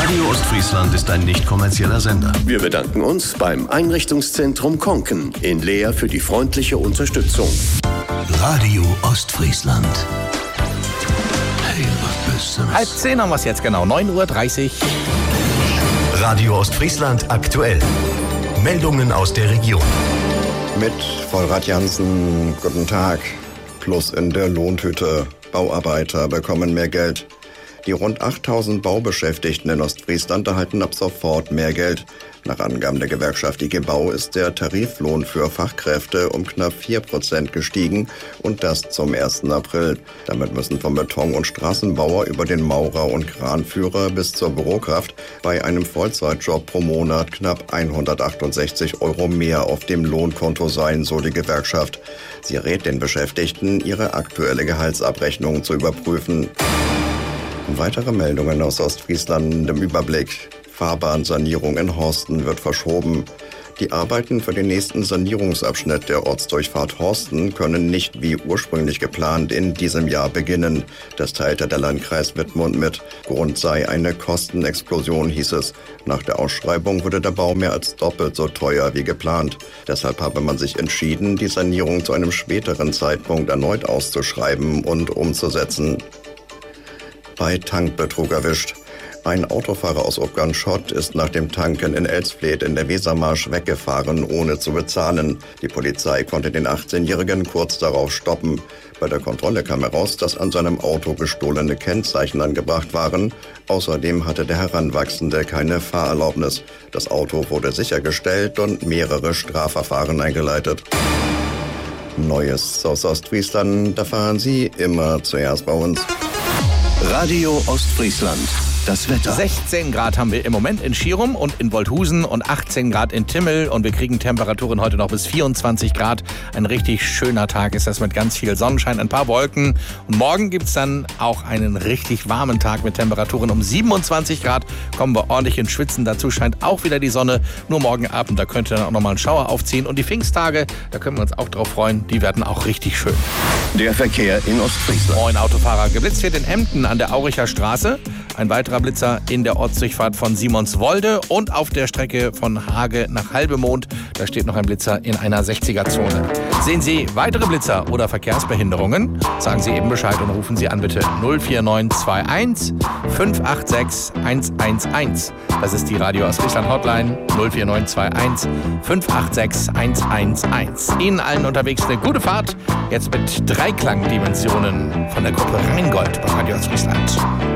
Radio Ostfriesland ist ein nicht kommerzieller Sender. Wir bedanken uns beim Einrichtungszentrum Konken in Leer für die freundliche Unterstützung. Radio Ostfriesland. Hey, was bist du? 9:30 haben wir es jetzt genau, 9:30 Uhr. Radio Ostfriesland aktuell. Meldungen aus der Region. Mit Vollrad Jansen, guten Tag. Plus in der Lohntüte. Bauarbeiter bekommen mehr Geld. Die rund 8.000 Baubeschäftigten in Ostfriesland erhalten ab sofort mehr Geld. Nach Angaben der Gewerkschaft IG Bau ist der Tariflohn für Fachkräfte um knapp 4% gestiegen und das zum 1. April. Damit müssen vom Beton- und Straßenbauer über den Maurer und Kranführer bis zur Bürokraft bei einem Vollzeitjob pro Monat knapp 168 € mehr auf dem Lohnkonto sein, so die Gewerkschaft. Sie rät den Beschäftigten, ihre aktuelle Gehaltsabrechnung zu überprüfen. Weitere Meldungen aus Ostfriesland im Überblick. Fahrbahnsanierung in Horsten wird verschoben. Die Arbeiten für den nächsten Sanierungsabschnitt der Ortsdurchfahrt Horsten können nicht wie ursprünglich geplant in diesem Jahr beginnen. Das teilte der Landkreis Wittmund mit. Grund sei eine Kostenexplosion, hieß es. Nach der Ausschreibung wurde der Bau mehr als doppelt so teuer wie geplant. Deshalb habe man sich entschieden, die Sanierung zu einem späteren Zeitpunkt erneut auszuschreiben und umzusetzen. Bei Tankbetrug erwischt. Ein Autofahrer aus Obganschott ist nach dem Tanken in Elsfleth in der Wesermarsch weggefahren, ohne zu bezahlen. Die Polizei konnte den 18-Jährigen kurz darauf stoppen. Bei der Kontrolle kam heraus, dass an seinem Auto gestohlene Kennzeichen angebracht waren. Außerdem hatte der Heranwachsende keine Fahrerlaubnis. Das Auto wurde sichergestellt und mehrere Strafverfahren eingeleitet. Neues aus Ostfriesland, da fahren Sie immer zuerst bei uns. Radio Ostfriesland. Das Wetter. 16 Grad haben wir im Moment in Schierum und in Wolthusen und 18 Grad in Timmel und wir kriegen Temperaturen heute noch bis 24 Grad. Ein richtig schöner Tag ist das mit ganz viel Sonnenschein, ein paar Wolken. Und morgen gibt's dann auch einen richtig warmen Tag mit Temperaturen um 27 Grad. Kommen wir ordentlich ins Schwitzen. Dazu scheint auch wieder die Sonne. Nur morgen Abend, da könnte dann auch nochmal ein Schauer aufziehen. Und die Pfingsttage, da können wir uns auch drauf freuen, die werden auch richtig schön. Der Verkehr in Ostfriesland. Moin Autofahrer. Geblitzt wird in Emden an der Auricher Straße. Ein weiterer Blitzer in der Ortsdurchfahrt von Simonswolde und auf der Strecke von Hage nach Halbemond. Da steht noch ein Blitzer in einer 60er-Zone. Sehen Sie weitere Blitzer oder Verkehrsbehinderungen? Sagen Sie eben Bescheid und rufen Sie an bitte 04921 586 111. Das ist die Radio Ostfriesland Hotline 04921 586 111. Ihnen allen unterwegs eine gute Fahrt. Jetzt mit Dreiklangdimensionen von der Gruppe Rheingold bei Radio Ostfriesland.